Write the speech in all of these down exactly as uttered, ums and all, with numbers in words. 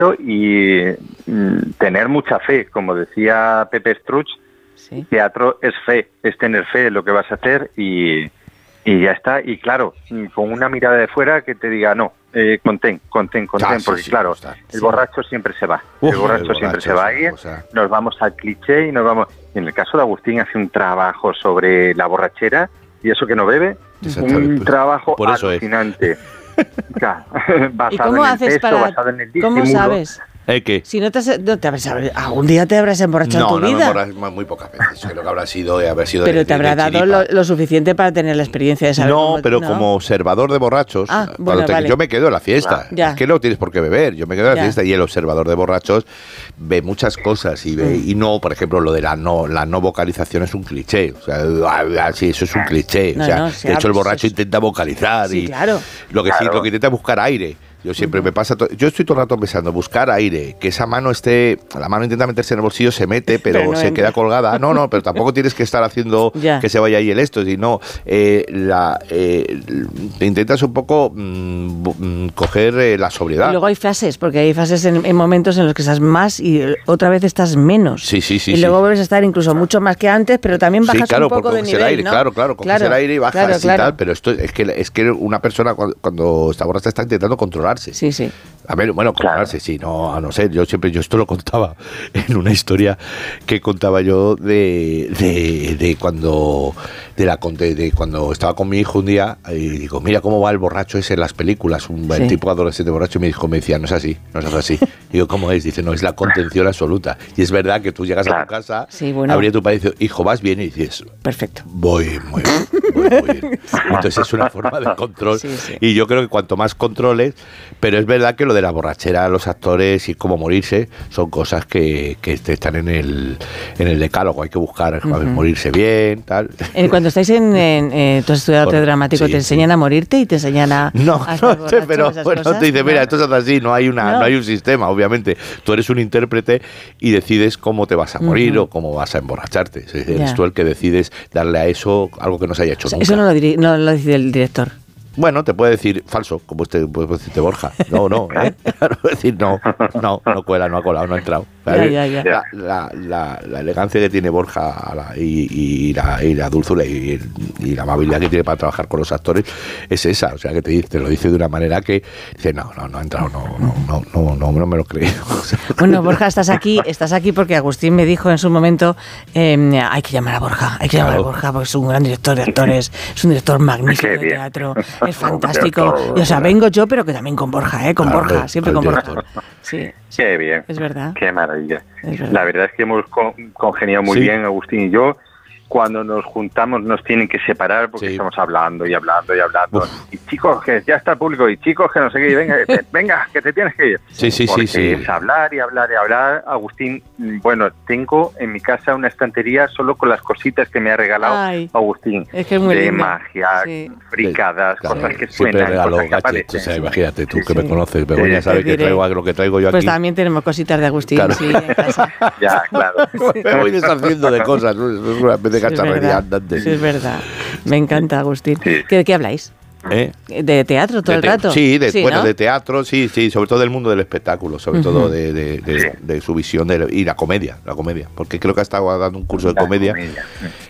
y mm, tener mucha fe, como decía Pepe Struch, sí. Teatro es fe, es tener fe en lo que vas a hacer y, y ya está. Y claro, con una mirada de fuera que te diga, no, eh, contén, contén, contén, ah, sí, porque sí, claro, está. el sí. borracho siempre se va, Uf, el borracho, el borracho siempre se va a ir, nos vamos al cliché y nos vamos... En el caso de Agustín hace un trabajo sobre la borrachera y eso que no bebe, un trabajo por eso alucinante. Es. Claro, basado ¿Y cómo en el haces texto, para, basado en el disimulo. ¿Cómo sabes? ¿Eh, qué? Si no te, has, no te habrás, algún día te habrás emborrachado no, en tu no, vida. No, no, muy pocas veces. Creo que habrá sido, haber sido pero de, te habrá de dado lo, lo suficiente para tener la experiencia de saber. No, cómo, pero ¿no? como observador de borrachos, ah, cuando bueno, te, vale. yo me quedo en la fiesta. Ya. Es que no tienes por qué beber. Yo me quedo en la ya. fiesta y el observador de borrachos ve muchas cosas y ve mm. y no, por ejemplo, lo de la no la no vocalización es un cliché. O sea, sí, eso es un cliché. No, o sea, no, de sea, hecho el borracho pues, intenta vocalizar sí, y claro. lo que claro. sí, lo que intenta es buscar aire. Yo siempre uh-huh. me pasa, to- yo estoy todo el rato pensando, buscar aire, que esa mano esté, la mano intenta meterse en el bolsillo, se mete, pero, pero no se entra. Queda colgada. No, no, pero tampoco tienes que estar haciendo ya. que se vaya ahí el esto, sino eh, la, eh, intentas un poco mmm, coger eh, la sobriedad. Y luego hay fases, porque hay fases en, en momentos en los que estás más y otra vez estás menos. Sí, sí, sí. Y luego sí. vuelves a estar incluso mucho más que antes, pero también bajas sí, claro, un poco de nivel, aire, ¿no? Claro, claro, coges claro, el aire y bajas claro, y claro. tal, pero esto es que es que una persona cuando, cuando está borracha está intentando controlarse. Sí, sí. A ver, bueno, controlarse, claro. sí, no, a no ser, yo siempre, yo esto lo contaba en una historia que contaba yo de, de, de cuando de la de, de cuando estaba con mi hijo un día y digo, mira cómo va el borracho ese en las películas, un sí. tipo adolescente borracho, y mi hijo me decía, no es así, no es así. Y digo, ¿cómo es? Dice, no, es la contención absoluta. Y es verdad que tú llegas claro. a tu casa, sí, bueno. abría tu padre y dices, hijo, ¿vas bien? Y dices, perfecto. Voy muy bien, voy muy bien. Entonces es una forma de control. Sí, sí. Y yo creo que cuanto más controles, pero es verdad que lo de la borrachera, los actores y cómo morirse, son cosas que, que están en el, en el decálogo. Hay que buscar uh-huh. a ver, morirse bien, tal. Eh, cuando estáis en, en eh, tú has estudiado arte dramático, sí, ¿te enseñan sí. a morirte y te enseñan a no, a no sé, pero bueno, cosas? te dice, mira, no. esto es así, no hay una, no. no hay un sistema, obviamente. Tú eres un intérprete y decides cómo te vas a morir uh-huh. o cómo vas a emborracharte. Es decir, eres tú el que decides darle a eso algo que no se haya hecho o sea, nunca. Eso no lo, diri- no lo decide el director. Bueno, te puede decir falso, como este puede decirte Borja. No, no, ¿eh? Claro, decir no, no, no cuela, no ha colado, no ha entrado. Ya, ya, ya. La, la, la, la elegancia que tiene Borja la, y, y, la, y la dulzura y, y la amabilidad que tiene para trabajar con los actores es esa. O sea, que te, dice, te lo dice de una manera que dice, no, no, no ha entrado, no, no, no, no, no, no me lo creo. O sea, bueno, Borja, estás aquí, estás aquí porque Agustín me dijo en su momento, eh, hay que llamar a Borja, hay que llamar claro. a Borja porque es un gran director de actores, es un director magnífico de teatro, es fantástico. Y, o sea, vengo yo, pero que también con Borja, ¿eh? Con claro, Borja, siempre con Borja. Sí, sí. Qué bien. Es verdad. Qué maravilla. Es verdad. La verdad es que hemos congeniado muy sí. bien, Agustín y yo. Cuando nos juntamos nos tienen que separar porque sí. estamos hablando y hablando y hablando. Uf. Y chicos, que ya está el público, y chicos, que no sé qué, y venga, que, venga, que te tienes que ir. Sí, sí, porque sí, sí. es hablar y hablar y hablar. Agustín, bueno, tengo en mi casa una estantería solo con las cositas que me ha regalado Ay, Agustín. Es que es muy de lindo. magia, sí. fricadas, claro, cosas que siempre suenan, regalo cosas que gadgets, aparecen. o sea, imagínate, tú sí, que sí. me conoces, Begoña sí, sabe que traigo lo que traigo yo aquí. Pues también tenemos cositas de Agustín, claro. sí, en casa. Ya, claro. Me voy deshaciendo de cosas, ¿no? Es una vez de cacharrería andante. Sí, es verdad. Me encanta, Agustín. Sí. ¿De qué habláis? ¿Eh? ¿De teatro todo de el te- rato? Sí, de, sí bueno, ¿no? de teatro, sí, sí, sobre todo del mundo del espectáculo, sobre uh-huh. todo de, de, de, de, de su visión de, y la comedia, la comedia, porque creo que ha estado dando un curso de la comedia, comedia.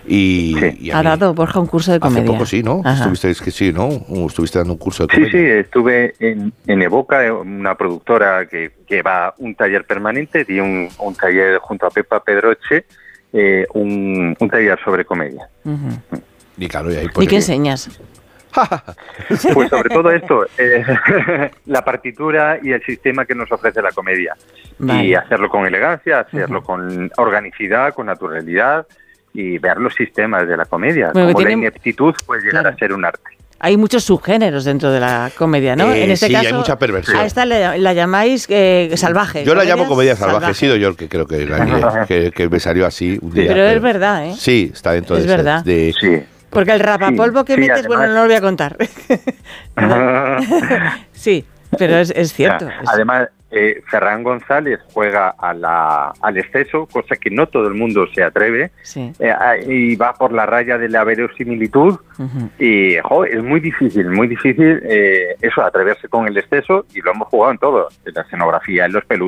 y, Sí. y a Ha mí, dado Borja un curso de comedia. hace poco sí, ¿no? Ajá. Estuviste, que sí, ¿no? Estuviste dando un curso de Sí, comedia. sí, estuve en, en Evoca, una productora que lleva un taller permanente, di un, un taller junto a Pepa Pedroche, eh, un, un taller sobre comedia. Uh-huh. Y claro, y ahí ¿Y pues, qué enseñas? Pues sobre todo esto, eh, la partitura y el sistema que nos ofrece la comedia. Vale. Y hacerlo con elegancia, hacerlo uh-huh. con organicidad, con naturalidad y ver los sistemas de la comedia. Bueno, como tiene... la ineptitud puede llegar claro. a ser un arte. Hay muchos subgéneros dentro de la comedia, ¿no? Eh, en este sí, caso, hay mucha perversión. A esta la, la llamáis eh, salvaje. Yo la llamo comedia salvaje. salvaje. He sido yo el que creo que, la, que, que me salió así un día. Pero, pero es verdad, ¿eh? Sí, está dentro es de... Es verdad. De, sí. Porque el rapapolvo que sí, metes, además... bueno, no lo voy a contar. Sí, pero es, es cierto. Es... Además, eh, Ferran González juega a la, al exceso, cosa que no todo el mundo se atreve, sí. eh, y va por la raya de la verosimilitud, uh-huh. y jo, es muy difícil, muy difícil eh, eso, atreverse con el exceso, y lo hemos jugado en todo, en la escenografía, en los peluches.